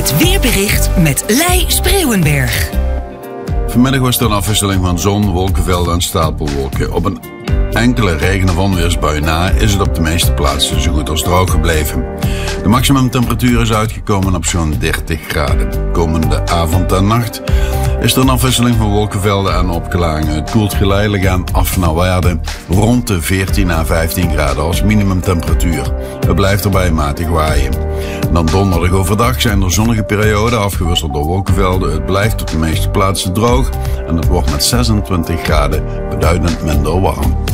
Het weerbericht met Lei Spreeuwenberg. Vanmiddag was er een afwisseling van zon, wolkenvelden en stapelwolken. Op een enkele regen- of onweersbui na is het op de meeste plaatsen zo goed als droog gebleven. De maximumtemperatuur is uitgekomen op zo'n 30 graden. Komende avond en nacht is er een afwisseling van wolkenvelden en opklaringen. Het koelt geleidelijk aan af naar waarde rond de 14 à 15 graden als minimumtemperatuur. Het blijft erbij matig waaien. Dan donderdag overdag zijn er zonnige perioden afgewisseld door wolkenvelden. Het blijft op de meeste plaatsen droog en het wordt met 26 graden beduidend minder warm.